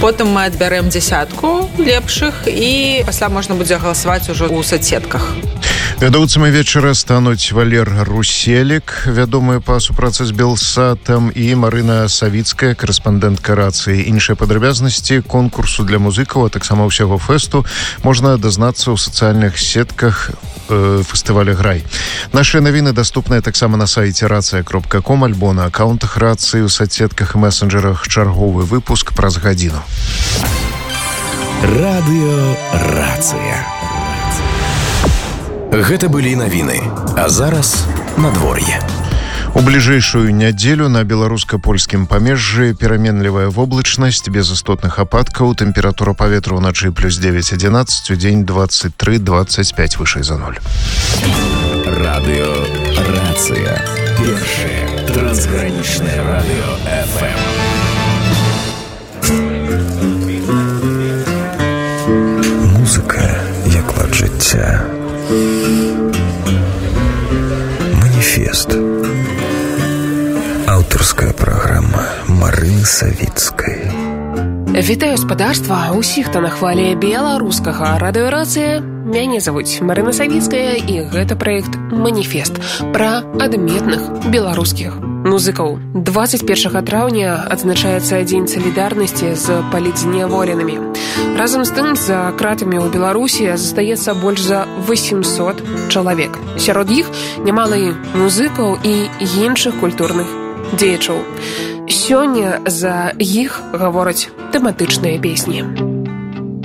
Потым мы адбярэм 10 лепшых, і пасля можна будзе галасаваць ужо ў соцсетках. Вядоўцамі вечара стануць Валер Руселік, вядомы па супрацы з Белсатам, і Марына Савіцкая, корэспандэнтка рацыі. Іншыя падрабязнасці конкурсу для музыкаў, а таксама ўсяго фэсту можна дазнацца ў сацыяльных сетках фестываля «Грай». Нашыя навіны даступныя таксама на сайце racia.com, альбо на аккаунтах рацыі ў соцсетках і месенджерах. Чарговы выпуск праз гадзіну. Радыё «Рацыя». Гэта былі навіны, а зараз надвор'е. У бліжэйшую нядзелю на беларуска-польскім памежжы пераменлівая воблачнасць, без істотных ападкаў, тэмпература паветра ўначы плюс 9-11, удзень 23-25 вышэй за 0. Радыё «Рацыя». Першае трансгранічнае радыё FM. Музыка як лад жыцця. Маніфест. Аўтарская праграма Марыны Савіцкай. Вітаю спадарства ўсіх, хто на хвалі беларускага радыё «Рацыя». Мяне завуць Марына Савіцкая, і гэта праект «Маніфест» пра адметных беларускіх музыкаў. 21 траўня адзначаецца Дзень салідарнасці з палітзняволенымі. Разам з тым, за кратамі ў Беларусі застаецца больш за 800 чалавек. Сярод іх нямала і музыкаў і іншых культурных дзеячаў. Сёння за іх гавораць тэматычныя песні.